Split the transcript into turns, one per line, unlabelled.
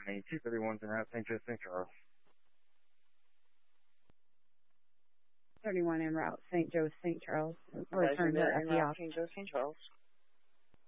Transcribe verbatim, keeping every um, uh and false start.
me. two thirty-one's en route, Saint Joe, Saint Charles.
thirty-one en route, Saint Joe, Saint Charles.
Okay,
Return to
en
F E
route,
off.
Saint Joe, Saint Charles.